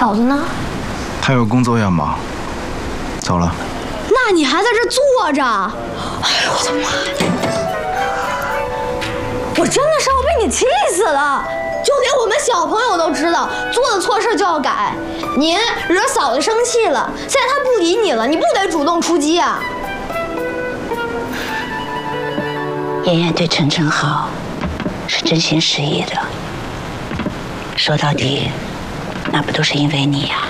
嫂子呢？ 她有工作要忙，走了。 那你还在这坐着？哎呦我的妈呀！我真的是要被你气死了！就连我们小朋友都知道，做的错事就要改。您惹嫂子生气了，现在她不理你了，你不得主动出击啊？ 妍妍对晨晨好，是真心实意的。说到底，那不都是因为你呀？